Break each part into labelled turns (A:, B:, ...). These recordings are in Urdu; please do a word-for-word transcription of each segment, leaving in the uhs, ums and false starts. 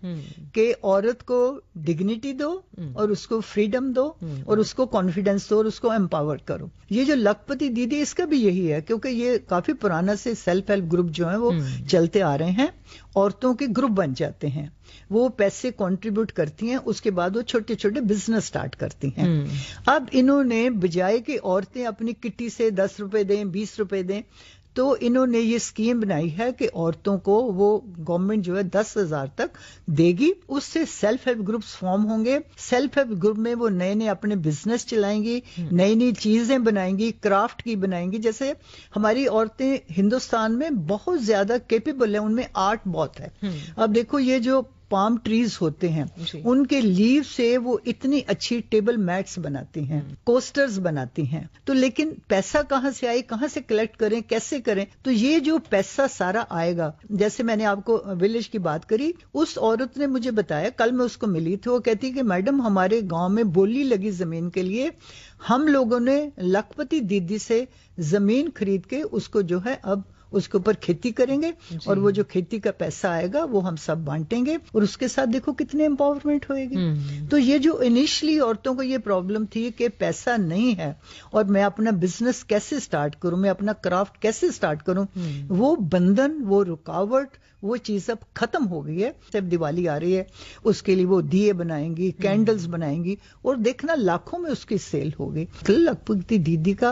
A: کہ عورت کو ڈگنیٹی دو اور اس کو فریڈم دو اور اس کو کانفیڈنس دو اور اس کو امپاور کرو. یہ جو لکھپتی دیدی اس کا بھی یہی ہے, کیونکہ یہ کافی پرانا سے سیلف ہیلپ گروپ جو ہیں وہ چلتے آ رہے ہیں. عورتوں کے گروپ بن جاتے ہیں, وہ پیسے کنٹریبیوٹ کرتی ہیں, اس کے بعد وہ چھوٹے چھوٹے بزنس سٹارٹ کرتی ہیں. اب انہوں نے بجائے کہ عورتیں اپنی کٹی سے دس روپے دیں, بیس روپے دیں, تو انہوں نے یہ اسکیم بنائی ہے کہ عورتوں کو وہ گورنمنٹ جو ہے دس ہزار تک دے گی. اس سے سیلف ہیلپ گروپس فارم ہوں گے. سیلف ہیلپ گروپ میں وہ نئے نئے اپنے بزنس چلائیں گی, نئی نئی چیزیں بنائیں گی, کرافٹ کی بنائیں گی. جیسے ہماری عورتیں ہندوستان میں بہت زیادہ کیپیبل ہیں, ان میں آرٹ بہت ہے. اب دیکھو یہ جو پام ٹریز ہوتے ہیں ان کے لیو سے وہ اتنی اچھی ٹیبل میٹس بناتی ہیں, کوسٹرز بناتی ہیں. تو لیکن پیسہ کہاں سے آئے, کہاں سے کلیکٹ کریں, کیسے کریں؟ تو یہ جو پیسہ سارا آئے گا, جیسے میں نے آپ کو ولیج کی بات کری, اس عورت نے مجھے بتایا, کل میں اس کو ملی تھی, وہ کہتی کہ میڈم ہمارے گاؤں میں بولی لگی زمین کے لیے, ہم لوگوں نے لکھپتی دیدی سے زمین خرید کے اس کو جو ہے اب اس کے اوپر کھیتی کریں گے اور وہ جو کھیتی کا پیسہ آئے گا وہ ہم سب بانٹیں گے, اور اس کے ساتھ دیکھو کتنے امپاورمنٹ ہوئے گی. تو یہ جو انیشلی عورتوں کو یہ پرابلم تھی کہ پیسہ نہیں ہے اور میں اپنا بزنس کیسے سٹارٹ کروں, میں اپنا کرافٹ کیسے سٹارٹ کروں, وہ بندھن, وہ رکاوٹ, وہ چیز اب ختم ہو گئی ہے. جب دیوالی آ رہی ہے اس کے لیے وہ دیے بنائیں گی, کینڈلز بنائیں گی, اور دیکھنا لاکھوں میں اس کی سیل ہوگی. لکھپتی دیدی کا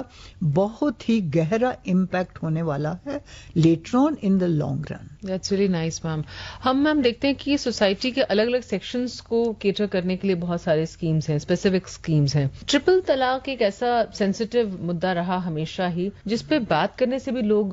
A: بہت ہی گہرا امپیکٹ ہونے والا ہے later on in the long run.
B: That's very nice میم. ہم میم دیکھتے ہیں کہ سوسائٹی کے الگ الگ سیکشنز کو کیٹر کرنے کے لیے بہت سارے اسکیمز ہیں, اسپیسیفک اسکیمز ہیں. ٹرپل طلاق ایک ایسا سینسیٹیو مدعا رہا ہمیشہ ہی جس پہ بات کرنے سے بھی لوگ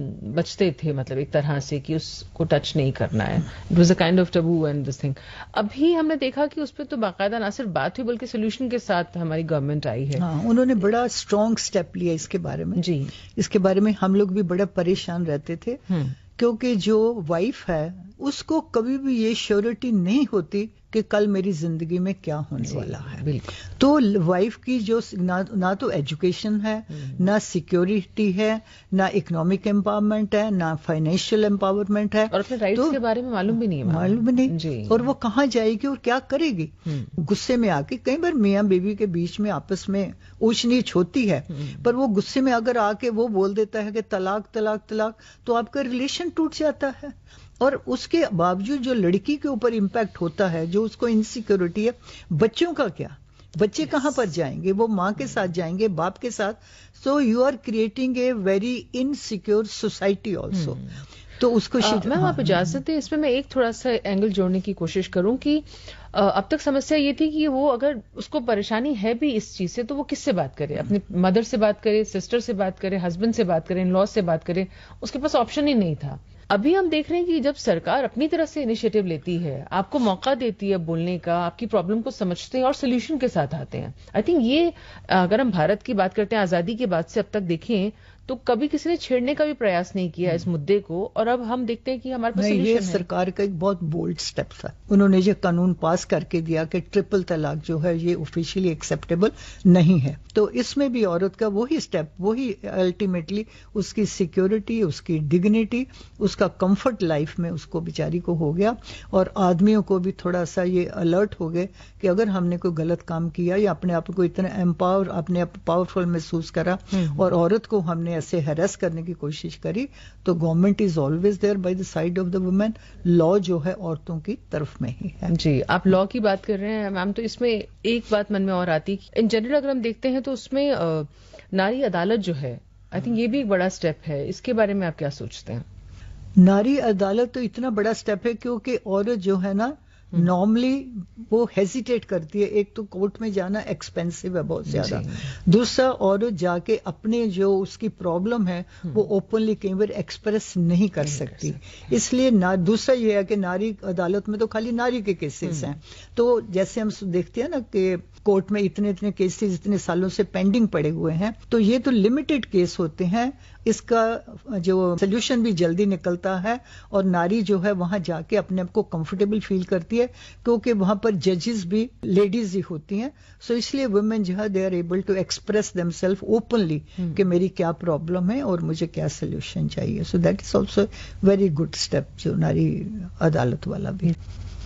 B: بچتے تھے, مطلب ایک طرح سے کہ اس کو ٹچ نہیں کرنا ہے. It was a kind of taboo and this thing. ابھی ہم نے دیکھا کہ اس پہ تو باقاعدہ نہ صرف بات ہوئی بلکہ سولوشن کے ساتھ ہماری گورنمنٹ آئی ہے.
A: ہاں, انہوں نے بڑا اسٹرانگ اسٹیپ لیا اس کے بارے میں.
B: جی,
A: اس کے بارے میں ہم لوگ بھی بڑا پریشان رہتے تھے, کیونکہ جو وائف ہے اس کو کبھی بھی یہ شیورٹی نہیں ہوتی کہ کل میری زندگی میں کیا ہونے والا ہے. تو وائف کی جو نہ تو ایجوکیشن ہے, نہ سیکیورٹی ہے, نہ اکنامک امپاورمنٹ ہے, نہ فائنینشیل امپاورمنٹ ہے,
B: اور اپنے رائٹس کے بارے میں معلوم بھی نہیں ہے.
A: معلوم بھی نہیں, اور وہ کہاں جائے گی اور کیا کرے گی. غصے میں آ کے کئی بار میاں بیوی کے بیچ میں آپس میں اونچ نیچ ہوتی ہے, پر وہ غصے میں اگر آ کے وہ بول دیتا ہے کہ طلاق طلاق طلاق, تو آپ کا ریلیشن ٹوٹ جاتا ہے. اور اس کے باوجود جو لڑکی کے اوپر امپیکٹ ہوتا ہے, جو اس کو انسیکیورٹی ہے, بچوں کا کیا, بچے کہاں پر جائیں گے, وہ ماں کے ساتھ جائیں گے, باپ کے ساتھ. So you are creating a very insecure society also. تو اس کو
B: میم آپ اجازت دیں, اس میں میں ایک تھوڑا سا اینگل جوڑنے کی کوشش کروں کہ اب تک سمسیا یہ تھی کہ وہ اگر اس کو پریشانی ہے بھی اس چیز سے تو وہ کس سے بات کرے, اپنی مدر سے بات کرے, سسٹر سے بات کرے, ہسبینڈ سے بات کرے, ان لاء سے بات کرے, اس کے پاس آپشن ہی نہیں تھا. ابھی ہم دیکھ رہے ہیں کہ جب سرکار اپنی طرف سے انیشیٹو لیتی ہے, آپ کو موقع دیتی ہے بولنے کا, آپ کی پرابلم کو سمجھتے ہیں اور سولوشن کے ساتھ آتے ہیں. آئی تھنک یہ اگر ہم بھارت کی بات کرتے ہیں آزادی کے بعد سے اب تک دیکھیں تو کبھی کسی نے چھیڑنے کا بھی پریاس نہیں کیا اس مدعے کو, اور اب ہم دیکھتے ہیں کہ ہمارے پاس سولوشن ہے.
A: یہ سرکار کا ایک بہت بولڈ سٹیپ تھا. انہوں نے یہ قانون پاس کر کے دیا کہ ٹرپل طلاق جو ہے یہ آفیشیلی ایکسیپٹیبل نہیں ہے. تو اس میں بھی عورت کا وہی سٹیپ, وہی الٹیمیٹلی اس کی سیکیورٹی, اس کی ڈگنیٹی, اس کا کمفرٹ لائف میں اس کو بیچاری کو ہو گیا. اور آدمیوں کو بھی تھوڑا سا یہ الرٹ ہو گئے کہ اگر ہم نے کوئی غلط کام کیا یا اپنے آپ کو اتنا امپاور, اپنے آپ پاورفل محسوس کرا اور عورت کو ہم نے ایسے ہیرس کرنے کی کوشش کری, تو government is always there by the side of the women. لا جو ہے عورتوں کی طرف میں ہی ہے.
B: جی, آپ لا کی بات کر رہے ہیں میم, تو اس میں ایک بات من میں اور آتی, ان جنرل اگر ہم دیکھتے ہیں تو اس میں ناری عدالت جو ہے, آئی تھنک یہ بھی ایک بڑا اسٹیپ ہے. اس کے بارے میں آپ کیا سوچتے ہیں؟
A: ناری عدالت تو اتنا بڑا سٹیپ ہے کیونکہ عورت جو ہے نا نارملی وہ ہیزیٹیٹ کرتی ہے. ایک تو کورٹ میں جانا ایکسپینسو ہے بہت زیادہ, دوسرا عورت جا کے اپنے جو اس کی پرابلم ہے وہ اوپنلی کئی بار ایکسپریس نہیں کر سکتی. اس لیے دوسرا یہ ہے کہ ناری عدالت میں تو خالی ناری کے کیسز ہیں. تو جیسے ہم دیکھتے ہیں نا کہ کورٹ میں اتنے اتنے کیسز اتنے سالوں سے پینڈنگ پڑے ہوئے ہیں, تو یہ تو لمیٹڈ کیس ہوتے ہیں. اس کا جو سولوشن بھی جلدی نکلتا ہے اور ناری جو ہے وہاں جا کے اپنے آپ کو کمفرٹیبل فیل کرتی ہے کیونکہ وہاں پر ججز بھی لیڈیز ہی ہوتی ہیں. سو اس لیے ویمن جو ہے they are able to express them self openly کہ میری کیا پرابلم ہے اور مجھے کیا سولوشن چاہیے. So that is also very good step جو ناری عدالت والا بھی.